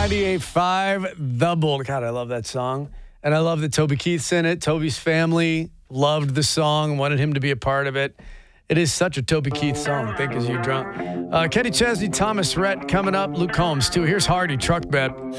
98.5, The Bull. God, I love that song. And I love that Toby Keith's in it. Toby's family loved the song, wanted him to be a part of it. It is such a Toby Keith song. Think As You Drunk. Kenny Chesney, Thomas Rhett coming up. Luke Combs, too. Here's Hardy, Truck Bet.